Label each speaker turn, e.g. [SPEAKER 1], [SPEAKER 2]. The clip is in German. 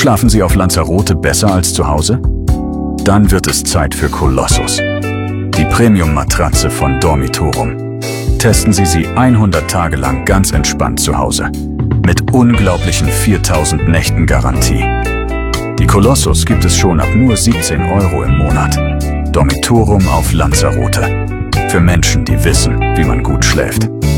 [SPEAKER 1] Schlafen Sie auf Lanzarote besser als zu Hause? Dann wird es Zeit für Colossus, die Premium-Matratze von Dormitorum. Testen Sie sie 100 Tage lang ganz entspannt zu Hause. Mit unglaublichen 4000 Nächten Garantie. Die Colossus gibt es schon ab nur 17 € im Monat. Dormitorum auf Lanzarote. Für Menschen, die wissen, wie man gut schläft.